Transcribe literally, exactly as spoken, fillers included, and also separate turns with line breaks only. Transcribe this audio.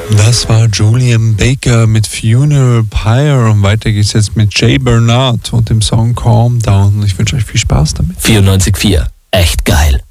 Das war Julian Baker mit Funeral Pyre und weiter geht's jetzt mit Jay Bernard und dem Song Calm Down. Ich wünsche euch viel Spaß damit.
vierundneunzig Komma vier. Echt geil.